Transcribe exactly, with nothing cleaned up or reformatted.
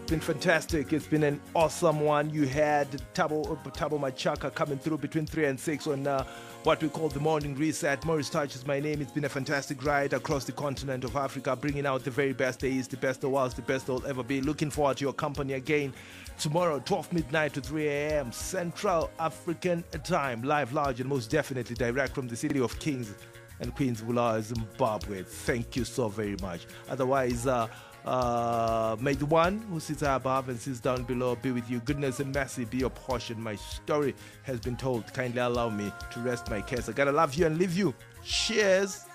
been fantastic. It's been an awesome one. You had Tabo, Tabo Machaka coming through between three and six on uh, what we call the morning reset. Maurice Touch is my name. It's been a fantastic ride across the continent of Africa, bringing out the very best days, the best there was, the best there'll ever be. Looking forward to your company again tomorrow, twelve midnight to three a.m. Central African time, live, large, and most definitely direct from the city of Kings and Queens, Bulawayo, Zimbabwe. Thank you so very much. Otherwise, uh, uh, may the one who sits above and sits down below be with you. Goodness and mercy be your portion. My story has been told. Kindly allow me to rest my case. I gotta love you and leave you. Cheers.